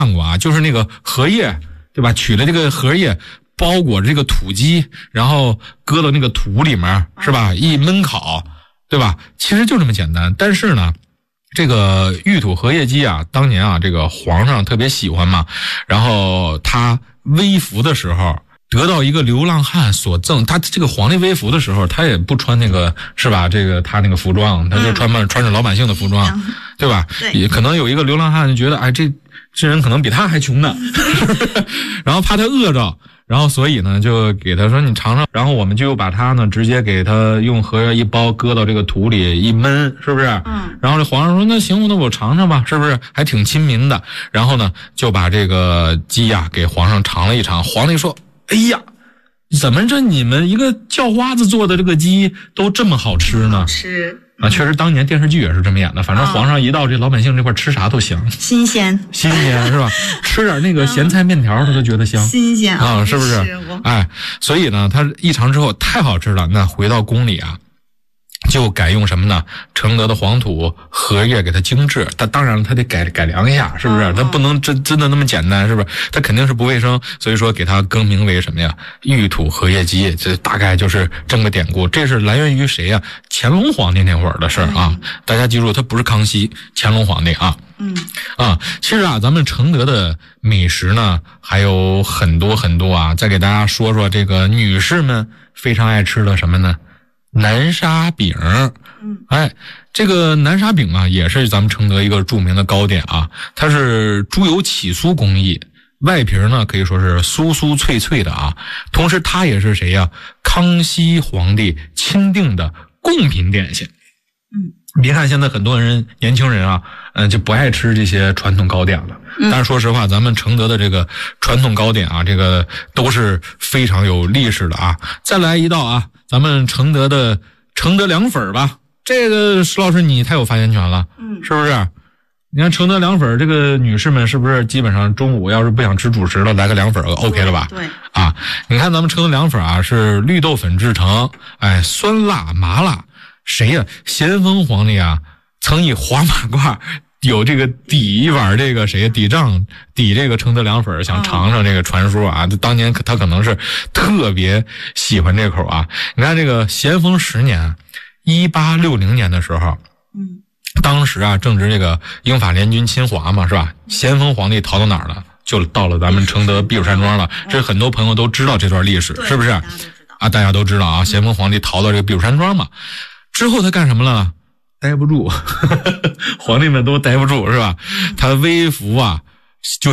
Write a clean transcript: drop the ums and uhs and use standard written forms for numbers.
看过啊，就是那个荷叶，对吧？取了这个荷叶包裹这个土鸡，然后搁到那个土里面，是吧？一焖烤，对吧？其实就这么简单。但是呢，这个玉土荷叶鸡啊，当年啊，这个皇上特别喜欢嘛，然后他微服的时候得到一个流浪汉所赠，他这个皇帝微服的时候，他也不穿那个，是吧？这个他那个服装，他就穿着老百姓的服装，对吧？ 对， 也可能有一个流浪汉就觉得，哎，这人可能比他还穷呢，然后怕他饿着，然后所以呢就给他说你尝尝，然后我们就把他呢直接给他用荷叶一包，搁到这个土里一焖，是不是？然后这皇上说那行，那我尝尝吧，是不是？还挺亲民的。然后呢就把这个鸡呀给皇上尝了一尝，皇帝说，哎呀，怎么这你们一个叫花子做的这个鸡都这么好吃呢？ 吃啊，确实当年电视剧也是这么演的，反正皇上一到这老百姓这块吃啥都香， 新鲜是吧？吃点那个咸菜面条他都觉得香， 新鲜啊，是不是？哎，所以呢他一尝之后太好吃了，那回到宫里啊就改用什么呢？承德的黄土荷叶给它精制，但当然他得改良一下，是不是？他不能真的那么简单，是不是？他肯定是不卫生，所以说给它更名为什么呀？玉土荷叶鸡，这大概就是这么个典故。这是来源于谁呀？乾隆皇帝那会儿的事儿啊，大家记住，他不是康熙，乾隆皇帝啊。其实啊，咱们承德的美食呢还有很多很多啊，再给大家说说这个女士们非常爱吃的什么呢？南沙饼。这个南沙饼啊也是咱们承德一个著名的糕点啊，它是猪油起酥工艺，外皮呢可以说是酥酥脆脆的啊，同时它也是谁呀？康熙皇帝钦定的贡品点心。别看现在很多人年轻人啊就不爱吃这些传统糕点了，但是说实话咱们承德的这个传统糕点啊，这个都是非常有历史的啊。再来一道啊，咱们承德的承德凉粉吧，这个石老师你太有发言权了，是不是？你看承德凉粉，这个女士们是不是基本上中午要是不想吃主食了，来个凉粉 OK 了吧？ 对啊，你看咱们承德凉粉啊是绿豆粉制成，哎，酸辣麻辣。谁呀？咸丰皇帝啊曾以黄马褂有这个抵一碗这个谁抵账抵这个承德凉粉，想尝尝这个传说啊，当年他可能是特别喜欢这口啊。你看这个咸丰10年1860年的时候，当时啊正值这个英法联军侵华嘛，是吧？咸丰皇帝逃到哪儿了？就到了咱们承德避暑山庄了。这很多朋友都知道这段历史，是不是？啊，大家都知道啊，咸丰皇帝逃到这个避暑山庄嘛。之后他干什么了？待不住，皇帝们都待不住，是吧？他微服啊，就